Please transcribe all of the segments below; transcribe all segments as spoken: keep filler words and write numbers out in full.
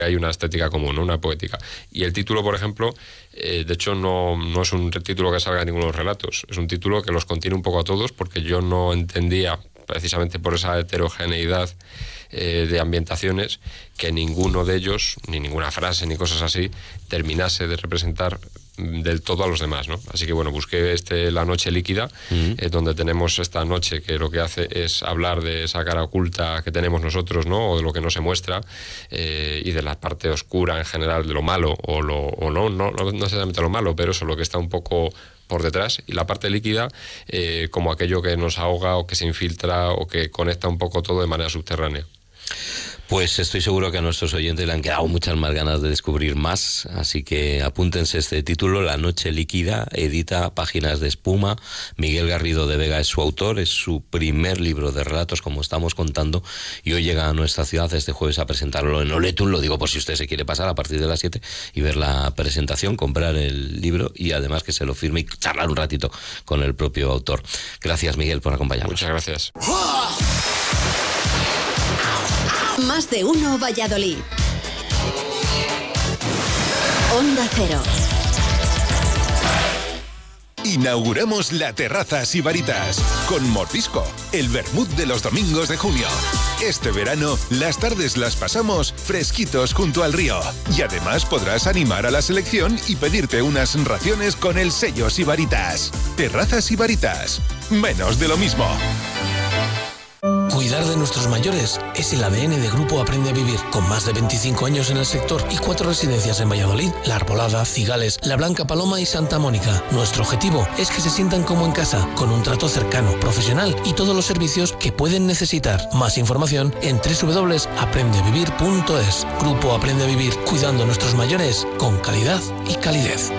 hay una estética común, ¿no? Una poética. Y el título, por ejemplo, eh, de hecho no, no es un título que salga en ninguno de los relatos, es un título que los contiene un poco a todos, porque yo no entendía, precisamente por esa heterogeneidad eh, de ambientaciones, que ninguno de ellos, ni ninguna frase, ni cosas así, terminase de representar del todo a los demás, ¿no? Así que bueno, busqué este La noche líquida, uh-huh. eh, donde tenemos esta noche que lo que hace es hablar de esa cara oculta que tenemos nosotros, ¿no? O de lo que no se muestra, eh, y de la parte oscura en general, de lo malo, o, lo, o no, no, no necesariamente lo malo, pero eso, lo que está un poco por detrás, y la parte líquida eh, como aquello que nos ahoga o que se infiltra o que conecta un poco todo de manera subterránea. Pues estoy seguro que a nuestros oyentes le han quedado muchas más ganas de descubrir más, así que apúntense este título, La noche líquida, edita Páginas de Espuma. Miguel Garrido de Vega es su autor, es su primer libro de relatos, como estamos contando, y hoy llega a nuestra ciudad este jueves a presentarlo en Oletun. Lo digo por si usted se quiere pasar a partir de las siete y ver la presentación, comprar el libro y además que se lo firme y charlar un ratito con el propio autor. Gracias, Miguel, por acompañarnos. Muchas gracias. Más de uno Valladolid. Onda Cero. Inauguramos la Terraza Sibaritas con Mordisco, el vermut de los domingos de junio. Este verano, las tardes las pasamos fresquitos junto al río. Y además podrás animar a la selección y pedirte unas raciones con el sello Sibaritas. Terraza Sibaritas. Menos de lo mismo. Cuidar de nuestros mayores es el A D N de Grupo Aprende a Vivir, con más de veinticinco años en el sector y cuatro residencias en Valladolid, La Arbolada, Cigales, La Blanca Paloma y Santa Mónica. Nuestro objetivo es que se sientan como en casa, con un trato cercano, profesional y todos los servicios que pueden necesitar. Más información en doble u doble u doble u punto aprende a vivir punto es. Grupo Aprende a Vivir, cuidando a nuestros mayores con calidad y calidez.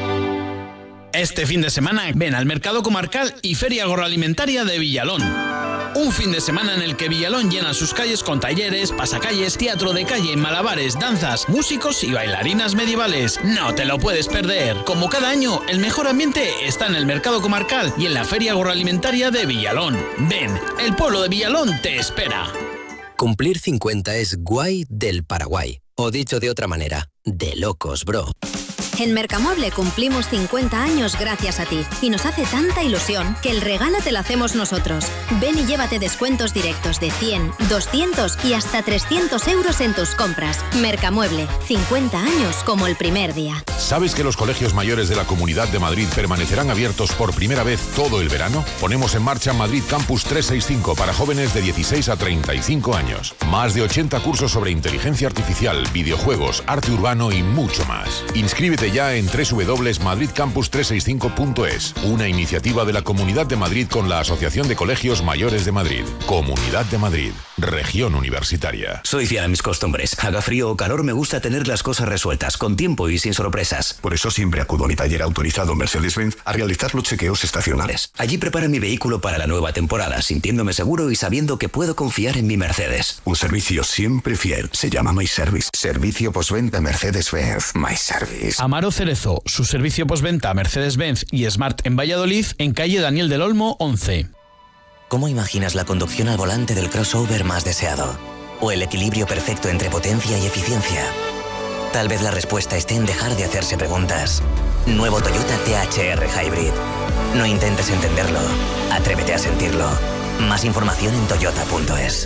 Este fin de semana ven al Mercado Comarcal y Feria Agroalimentaria de Villalón. Un fin de semana en el que Villalón llena sus calles con talleres, pasacalles, teatro de calle, malabares, danzas, músicos y bailarinas medievales. No te lo puedes perder. Como cada año, el mejor ambiente está en el Mercado Comarcal y en la Feria Agroalimentaria de Villalón. Ven, el pueblo de Villalón te espera. Cumplir cincuenta es guay del Paraguay. O dicho de otra manera, de locos, bro. En Mercamueble cumplimos cincuenta años gracias a ti y nos hace tanta ilusión que el regalo te lo hacemos nosotros. Ven y llévate descuentos directos de cien, doscientos y hasta trescientos euros en tus compras. Mercamueble, cincuenta años como el primer día. ¿Sabes que los colegios mayores de la Comunidad de Madrid permanecerán abiertos por primera vez todo el verano? Ponemos en marcha Madrid Campus trescientos sesenta y cinco para jóvenes de dieciséis a treinta y cinco años. Más de ochenta cursos sobre inteligencia artificial, videojuegos, arte urbano y mucho más. Inscríbete ya en doble u doble u doble u punto madrid campus trescientos sesenta y cinco punto es, una iniciativa de la Comunidad de Madrid con la Asociación de Colegios Mayores de Madrid. Comunidad de Madrid, región universitaria. Soy fiel a mis costumbres. Haga frío o calor, me gusta tener las cosas resueltas, con tiempo y sin sorpresas. Por eso siempre acudo a mi taller autorizado Mercedes-Benz a realizar los chequeos estacionales. Allí prepara mi vehículo para la nueva temporada, sintiéndome seguro y sabiendo que puedo confiar en mi Mercedes. Un servicio siempre fiel. Se llama My Service. Servicio postventa Mercedes-Benz. My Service. Amaro Cerezo, su servicio postventa Mercedes-Benz y Smart en Valladolid, en calle Daniel del Olmo once. ¿Cómo imaginas la conducción al volante del crossover más deseado? ¿O el equilibrio perfecto entre potencia y eficiencia? Tal vez la respuesta esté en dejar de hacerse preguntas. Nuevo Toyota T H R Hybrid. No intentes entenderlo, atrévete a sentirlo. Más información en toyota punto es.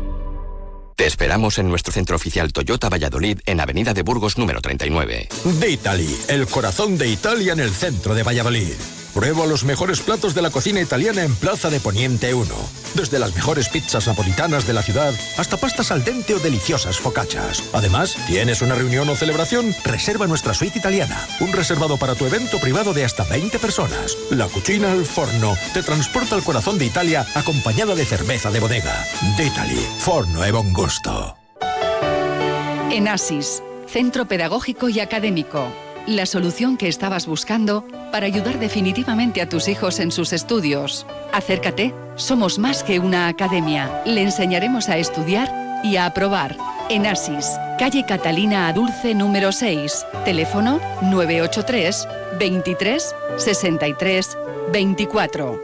Te esperamos en nuestro centro oficial Toyota Valladolid en Avenida de Burgos número treinta y nueve. D'Italy, el corazón de Italia en el centro de Valladolid. Prueba los mejores platos de la cocina italiana en Plaza de Poniente uno. Desde las mejores pizzas napolitanas de la ciudad hasta pastas al dente o deliciosas focaccias. Además, ¿tienes una reunión o celebración? Reserva nuestra suite italiana. Un reservado para tu evento privado de hasta veinte personas. La cucina al forno te transporta al corazón de Italia acompañada de cerveza de bodega. D'Italy, forno e bon gusto. Enasis, Centro Pedagógico y Académico. La solución que estabas buscando para ayudar definitivamente a tus hijos en sus estudios. Acércate, somos más que una academia. Le enseñaremos a estudiar y a aprobar. Enasis, calle Catalina Adulce número seis. Teléfono nueve ocho tres, veintitrés, sesenta y tres, veinticuatro.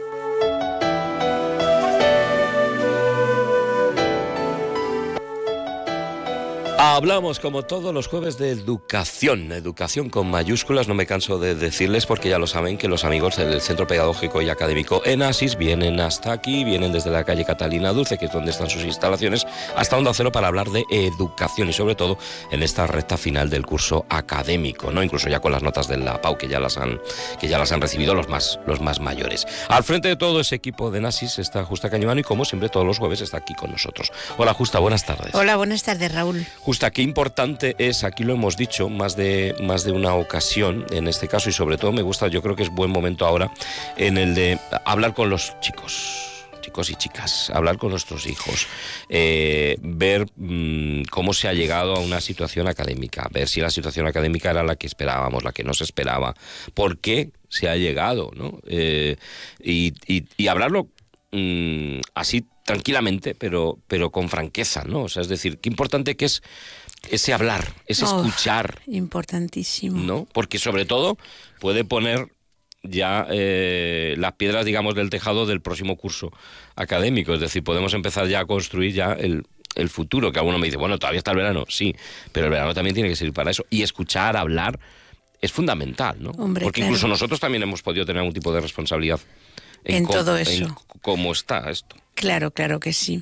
Hablamos como todos los jueves de educación, educación con mayúsculas, no me canso de decirles porque ya lo saben que los amigos del Centro Pedagógico y Académico Enasis vienen hasta aquí, vienen desde la calle Catalina Dulce, que es donde están sus instalaciones, hasta Onda Cero para hablar de educación y sobre todo en esta recta final del curso académico, ¿no? Incluso ya con las notas de la P A U que ya las han, que ya las han recibido los más, los más mayores. Al frente de todo ese equipo de Enasis está Justa Cañivano y como siempre todos los jueves está aquí con nosotros. Hola Justa, buenas tardes. Hola, buenas tardes Raúl. Justa, qué importante es, aquí lo hemos dicho más de, más de una ocasión, en este caso, y sobre todo me gusta, yo creo que es buen momento ahora, en el de hablar con los chicos. Chicos y chicas, hablar con nuestros hijos, eh, ver mmm, cómo se ha llegado a una situación académica, ver si la situación académica era la que esperábamos, la que no se esperaba, por qué se ha llegado, ¿no? Eh, y, y, y hablarlo mmm, así tranquilamente, pero, pero con franqueza, ¿no? O sea, es decir, qué importante que es ese hablar, ese oh, escuchar. Importantísimo. ¿No? Porque sobre todo puede poner ya eh, las piedras, digamos, del tejado del próximo curso académico. Es decir, podemos empezar ya a construir ya el, el futuro, que alguno me dice, bueno, todavía está el verano, sí, pero el verano también tiene que servir para eso. Y escuchar, hablar, es fundamental, ¿no? Hombre, porque claro. Incluso nosotros también hemos podido tener algún tipo de responsabilidad en, en cómo, todo eso. En cómo está esto. Claro, claro que sí.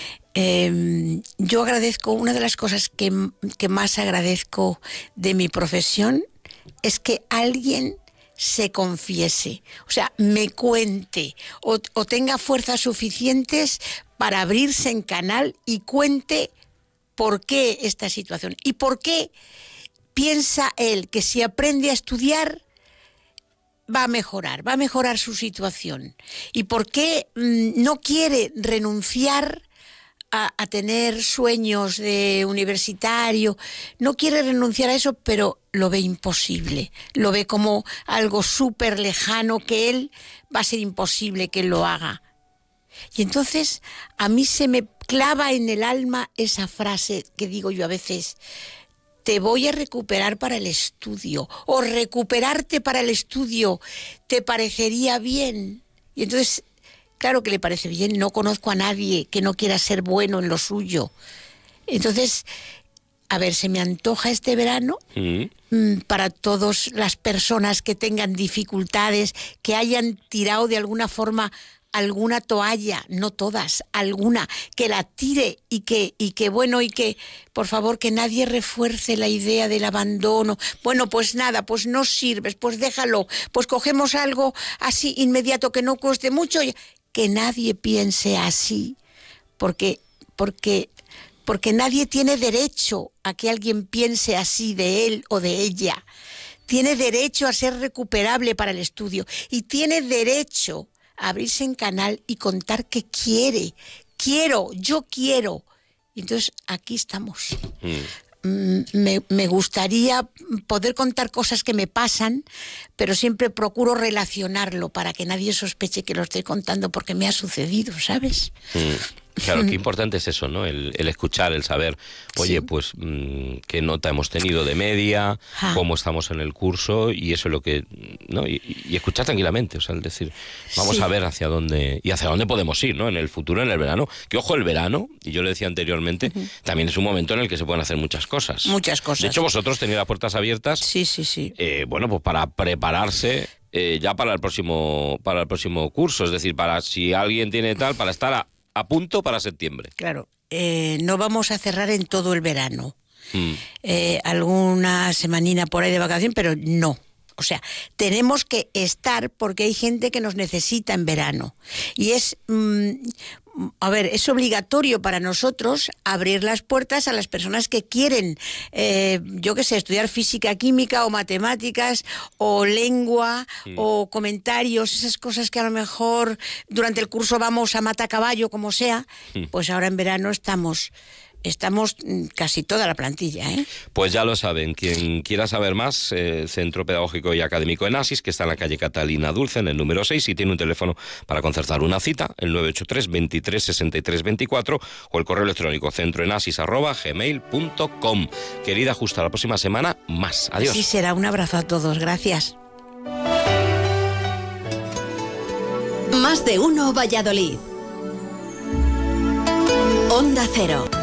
Eh, yo agradezco, una de las cosas que, que más agradezco de mi profesión es que alguien se confiese, o sea, me cuente o, o tenga fuerzas suficientes para abrirse en canal y cuente por qué esta situación y por qué piensa él que si aprende a estudiar va a mejorar, va a mejorar su situación y por qué mmm, no quiere renunciar A, a tener sueños de universitario, no quiere renunciar a eso, pero lo ve imposible, lo ve como algo súper lejano, que él va a ser imposible que lo haga. Y entonces a mí se me clava en el alma esa frase que digo yo a veces, te voy a recuperar para el estudio, o recuperarte para el estudio, ¿te parecería bien? Y entonces claro que le parece bien, no conozco a nadie que no quiera ser bueno en lo suyo. Entonces, a ver, se me antoja este verano mm. para todas las personas que tengan dificultades, que hayan tirado de alguna forma alguna toalla, no todas, alguna, que la tire y que, y que bueno, y que, por favor, que nadie refuerce la idea del abandono. Bueno, pues nada, pues no sirves, pues déjalo, pues cogemos algo así inmediato que no cueste mucho. Que nadie piense así, porque, porque, porque nadie tiene derecho a que alguien piense así de él o de ella. Tiene derecho a ser recuperable para el estudio y tiene derecho a abrirse en canal y contar que quiere. Quiero, yo quiero. Y entonces aquí estamos. Mm. Me, me gustaría poder contar cosas que me pasan, pero siempre procuro relacionarlo para que nadie sospeche que lo estoy contando porque me ha sucedido, ¿sabes? Mm. Claro, qué importante es eso, ¿no? El, el escuchar, el saber, oye, sí. pues mmm, qué nota hemos tenido de media, ah. cómo estamos en el curso, y eso es lo que, ¿no? Y, y escuchar tranquilamente, o sea, el decir, vamos sí. a ver hacia dónde, y hacia dónde podemos ir, ¿no? En el futuro, en el verano. Que ojo, el verano, y yo lo decía anteriormente, uh-huh. también es un momento en el que se pueden hacer muchas cosas. Muchas cosas. De hecho, vosotros tenéis las puertas abiertas. Sí, sí, sí. Eh, bueno, pues para prepararse eh, ya para el próximo, para el próximo curso, es decir, para si alguien tiene tal, para estar a a punto para septiembre. Claro, eh, no vamos a cerrar en todo el verano. Mm. Eh, alguna semanina por ahí de vacación, pero no. O sea, tenemos que estar porque hay gente que nos necesita en verano. Y es, mmm, a ver, es obligatorio para nosotros abrir las puertas a las personas que quieren, eh, yo qué sé, estudiar física, química o matemáticas o lengua mm. o comentarios, esas cosas que a lo mejor durante el curso vamos a matacaballo, como sea, mm. pues ahora en verano estamos... Estamos casi toda la plantilla, ¿eh? Pues ya lo saben, quien quiera saber más, eh, Centro Pedagógico y Académico Enasis, que está en la calle Catalina Dulce, en el número seis, y tiene un teléfono para concertar una cita, el nueve ocho tres, veintitrés, sesenta y tres, veinticuatro, o el correo electrónico centroenasis arroba gmail punto com. Querida Justa, la próxima semana más. Adiós. Sí, será. Un abrazo a todos. Gracias. Más de uno Valladolid. Onda Cero.